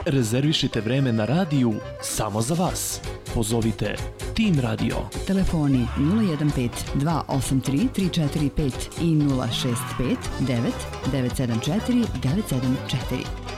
rezervišite vreme na radiju samo za vas. Pozovite Tim Radio. Telefoni 015 283 345 i 065 9 974 974.